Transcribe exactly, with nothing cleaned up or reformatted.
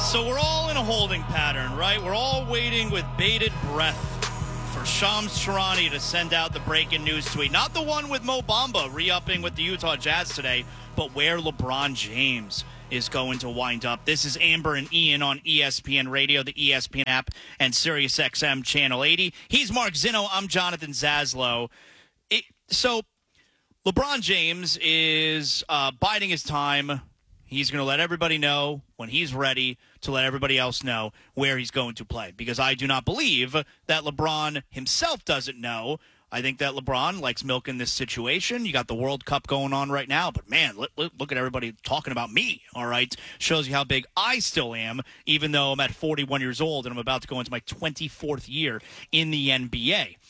So we're all in a holding pattern, right? We're all waiting with bated breath for Shams Charania to send out the breaking news tweet. Not the one with Mo Bamba re-upping with the Utah Jazz today, but where LeBron James is going to wind up. This is Amber and Ian on E S P N Radio, the E S P N app, and SiriusXM Channel eighty. He's Mark Zinno. I'm Jonathan Zaslow. It, so LeBron James is uh, biding his time. He's going to let everybody know when he's ready to let everybody else know where he's going to play. Because I do not believe that LeBron himself doesn't know. I think that LeBron likes milking this situation. You got the World Cup going on right now. But, man, look, look at everybody talking about me, all right? Shows you how big I still am, even though I'm at forty-one years old and I'm about to go into my twenty-fourth year in the N B A.